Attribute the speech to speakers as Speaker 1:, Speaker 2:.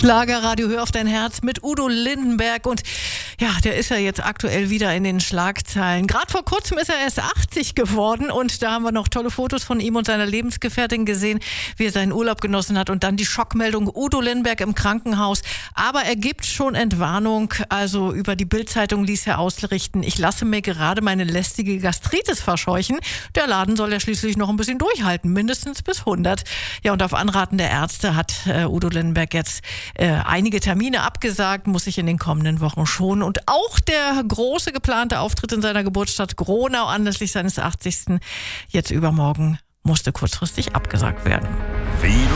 Speaker 1: Schlagerradio, hör auf dein Herz mit Udo Lindenberg. Und ja, der ist ja jetzt aktuell wieder in den Schlagzeilen. Gerade vor kurzem ist er erst 80 geworden und da haben wir noch tolle Fotos von ihm und seiner Lebensgefährtin gesehen, wie er seinen Urlaub genossen hat. Und dann die Schockmeldung, Udo Lindenberg im Krankenhaus. Aber er gibt schon Entwarnung. Also über die Bild-Zeitung ließ er ausrichten: Ich lasse mir gerade meine lästige Gastritis verscheuchen. Der Laden soll ja schließlich noch ein bisschen durchhalten, mindestens bis 100. Ja, und auf Anraten der Ärzte hat Udo Lindenberg jetzt einige Termine abgesagt, muss sich in den kommenden Wochen schonen. Und auch der große geplante Auftritt in seiner Geburtsstadt Gronau anlässlich seines 80. jetzt übermorgen musste kurzfristig abgesagt werden.